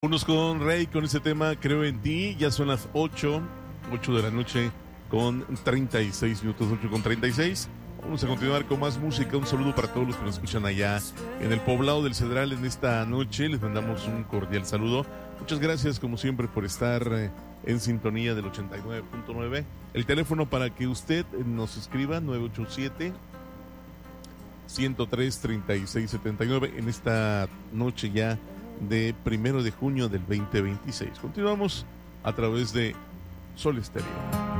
Unos con Rey con ese tema Creo en ti. Ya son las 8 de la noche con 36 minutos, 8 con 36. Vamos a continuar con más música. Un saludo para todos los que nos escuchan allá en el Poblado del Cedral en esta noche. Les mandamos un cordial saludo. Muchas gracias como siempre por estar en sintonía del 89.9. El teléfono para que usted nos escriba 987 103 3679 en esta noche ya de 1 de junio del 2026. Continuamos a través de Sol Estéreo.